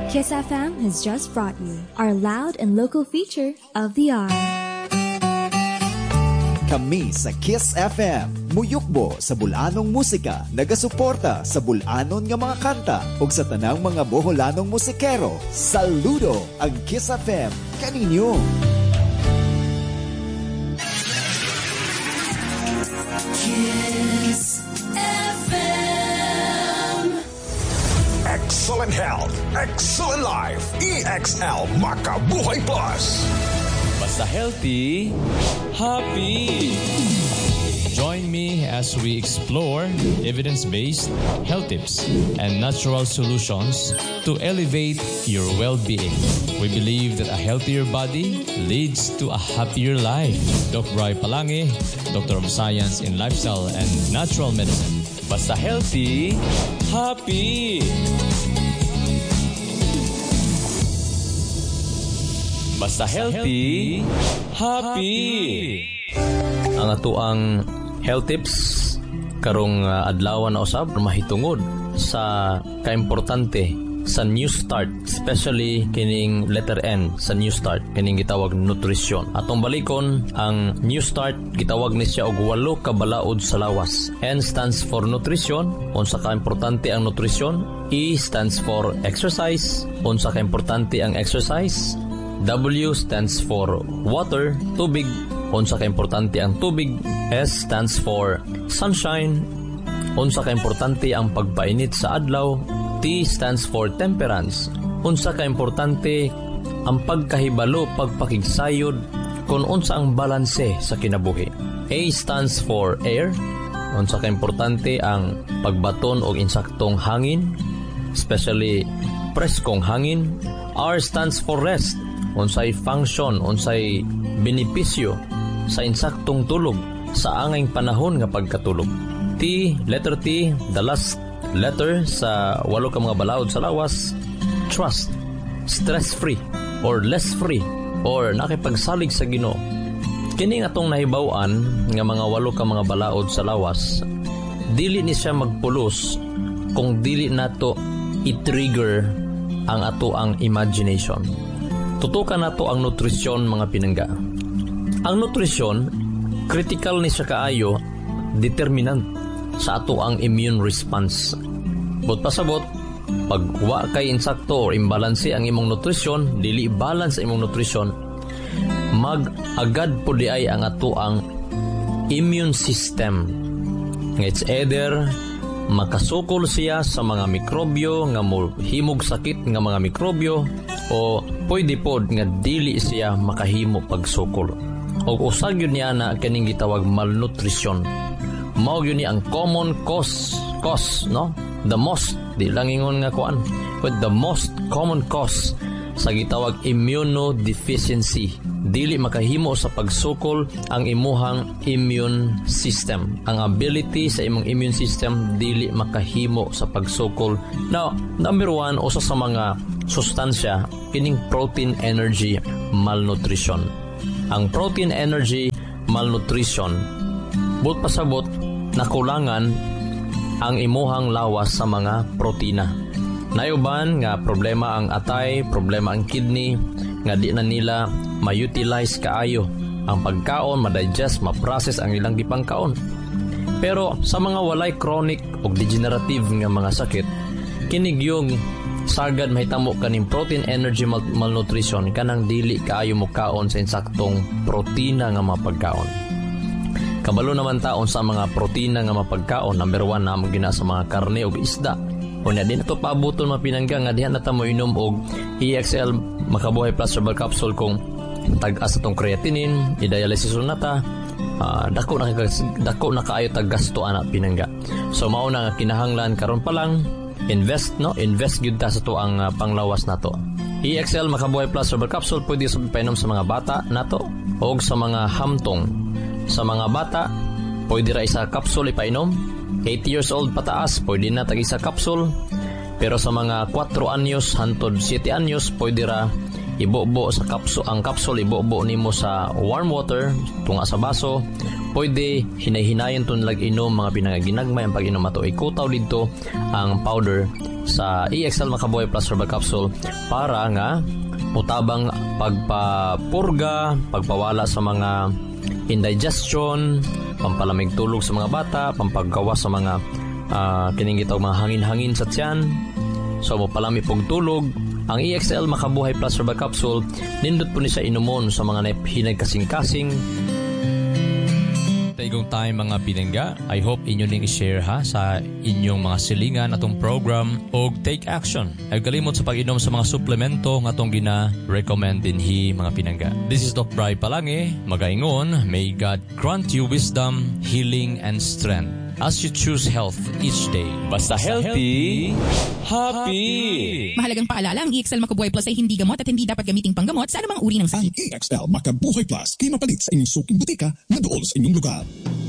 Kiss FM has just brought you our loud and local feature of the hour. Kami sa Kiss FM, muyukbo sa bulanong musika, nagasuporta sa bulanon nga mga kanta ug sa tanang mga Boholanong musikero. Saludo ang Kiss FM kaninyo. Kiss FM. Excellent health, excellent life. EXL Makabuhay Plus. Basta healthy, happy. Join me as we explore evidence-based health tips and natural solutions to elevate your well-being. We believe that a healthier body leads to a happier life. Dr. Ray Palangi, Doctor of Science in Lifestyle and Natural Medicine. Basta healthy, happy. Basta healthy, happy. Ang atuang health tips karong adlaw na usab mahitungod sa kaimportante sa New Start, especially kining letter N sa New Start, kining gitawag nutrisyon. Atong balikon ang New Start, gitawag ni siya og 8 ka balaod sa lawas. N stands for nutrition, unsa ka importante ang nutrisyon. E stands for exercise, unsa ka importante ang exercise. W stands for water, tubig, unsa ka importante ang tubig. S stands for sunshine, unsa ka importante ang pagpainit sa adlaw. T stands for temperance, unsa ka importante ang pagkahibalo, pagpakigsayod, kung unsa ang balanse sa kinabuhi. A stands for air, unsa ka importante ang pagbaton og insaktong hangin, especially preskong hangin. R stands for rest, unsay function, unsay benepisyo sa insaktong tulog sa angay panahon nga pagkatulog. T, letter T, the last letter sa 8 ka mga balaod sa lawas. Trust, stress-free or less-free or nakipagsalig sa Ginoo. Kini atong nahibaw-an nga mga 8 ka mga balaod sa lawas, dili ni siya magpulos kung dili nato i-trigger ang ato ang imagination. Tutukan nato ang nutrisyon, mga pinangga. Ang nutrisyon, critical ni siya kaayo, determinant sa ato ang immune response. But pasabot, pag wa kay insakto or imbalance ang imong nutrisyon, dili balance ang imong nutrisyon, mag-agad po di ay ang ato ang immune system. It's either makasukol siya sa mga mikrobyo nga himog sakit nga mga mikrobyo, o pwede pod nga dili siya makahimo pagsukol. O usag yun niya na kaning gitawag malnutrition. Mao yun ni ang common cause, no? The most, di lang ingon nga kuan, but the most common cause sa gitawag immunodeficiency. Dili makahimo sa pagsukol ang imuhang immune system. Ang ability sa imong immune system dili makahimo sa pagsukol. Now, number 1, usa sa mga sustansya kining protein energy malnutrition. Ang protein energy malnutrition, but pasabot nakulangan ang imuhang lawas sa mga protina. Nayuban nga problema ang atay, problema ang kidney, nga di na nila ma-utilize kaayo ang pagkaon, ma-digest, ma-process ang ilang gipangkaon. Pero sa mga walay chronic o degenerative nga mga sakit, kinig yung sagad mahitamo kaning protein energy malnutrition, kanang dili kaayo mo kaon sa insaktong protina nga mapagkaon. Kabalo naman taon sa mga protina nga mapagkaon, number 1 na gina sa mga karne o isda. O na din ito paabuton mapinangga nga dihan na ta mo inom og EXL Makabuhay Plus Herbal Capsule kung tag-as atong creatinine, i-dialysis na ta, dako na kaayo tag-gasto ana pinangga. So mao na nga kinahanglan karon pa lang invest gyud ta sa to ang panglawas nato. EXL Makabuhay Plus Herbal Capsule pwede sa painom sa mga bata nato o sa mga hamtong. Sa mga bata pwede ra isa capsule ipainom. 8 years old pataas, pwede na tag-isa capsule. Pero sa mga 4 anyos hantod 7 anyos, pwede ra ibobo sa capsule. Ang capsule ibobo nimo sa warm water, tunga sa baso, pwede hinay-hinayon to nilag inom mga pinangaginagmay ang pag-inom ato. Ikutaw dito ang powder sa EXL Makabuhay Plus Herbal Capsule para nga mutabang pagpapurga, pagpawala sa mga indigestion, pampalamig tulog sa mga bata, pampagawas sa mga kining gitawag mga hangin-hangin sa tiyan. So mapalami pog tulog. Ang EXL Makabuhay Plus Herbal Capsule, nindot po ni sa inumon sa mga hinay kasing-kasing. Taigong tayo mga pinangga, I hope inyo ning i-share ha sa inyong mga silingan atong program o take action. Ay kalimot sa pag-inom sa mga suplemento nga atong gina-recommend dinhi mga pinangga. This is Doc Bri Palange, magaingon, may God grant you wisdom, healing, and strength as you choose health each day. Basta healthy, happy! Mahalagang paalala, ang EXL Makabuhay Plus ay hindi gamot at hindi dapat gamiting panggamot sa anumang uri ng sakit. Ang EXL Makabuhay Plus, kayo mapalit sa inyong suking butika na doon sa inyong lugar.